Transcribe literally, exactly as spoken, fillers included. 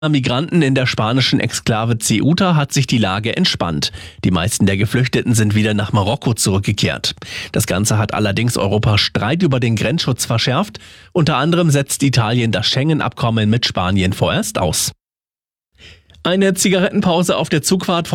Migranten in der spanischen Exklave Ceuta hat sich die Lage entspannt. Die meisten der Geflüchteten sind wieder nach Marokko zurückgekehrt. Das Ganze hat allerdings Europas Streit über den Grenzschutz verschärft. Unter anderem setzt Italien das Schengen-Abkommen mit Spanien vorerst aus. Eine Zigarettenpause auf der Zugfahrt von